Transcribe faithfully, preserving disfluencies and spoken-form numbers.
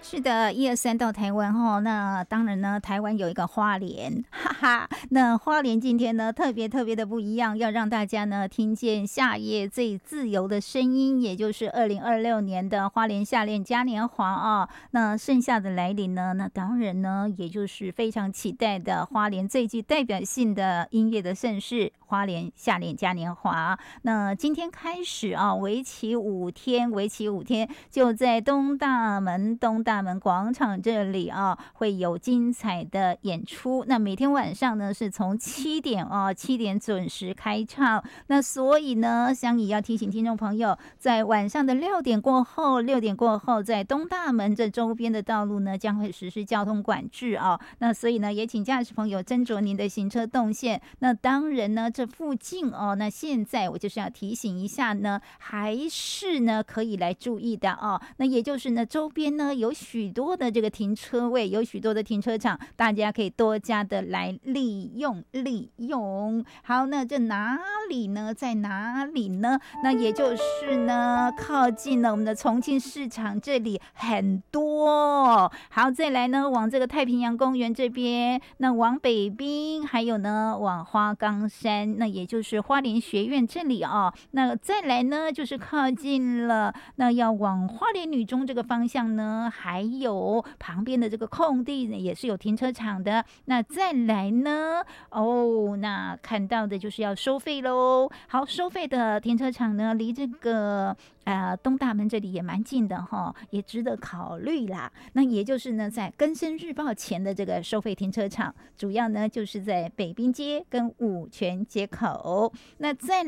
是的，一二三到台湾哈，那当然呢，台湾有一个花莲，哈哈。那花莲今天呢，特别特别的不一样，要让大家呢听见夏夜最自由的声音，也就是二零二六年的花莲夏恋嘉年华啊。那盛夏的来临呢，那当然呢，也就是非常期待的花莲最具代表性的音乐的盛事——花莲夏恋嘉年华。那今天开始啊，为期五天，为期五天，就在东大门东大门广场这里啊，会有精彩的演出。那每天晚上呢，是从七点啊，七点准时开唱。那所以呢，香怡要提醒听众朋友，在晚上的六点过后，六点过后，在东大门这周边的道路呢，将会实施交通管制啊。那所以呢，也请驾驶朋友斟酌您的行车动线。那当然呢，这附近哦，那现在我就是要提醒一下呢，还是呢可以来注意的哦。那也就是呢，周边呢有许多的这个停车位，有许多的停车场，大家可以多加的来利用利用。好，那这哪里呢？在哪里呢？那也就是呢，靠近了我们的重庆市场这里很多。好，再来呢，往这个太平洋公园这边，那往北滨，还有呢，往花岗山，那也就是花莲学院这里啊。那再来呢，就是靠近了，那要往花莲女中这个方向呢，还有旁边的这个空地呢，也是有停车场的。那再来呢，哦，那看到的就是要收费喽。好，收费的停车场呢，离这个呃东大门这里也蛮近的哈，也值得考虑啦。那也就是呢，在更生日报前的这个收费停车场，主要呢就是在北滨街跟五权街口。那再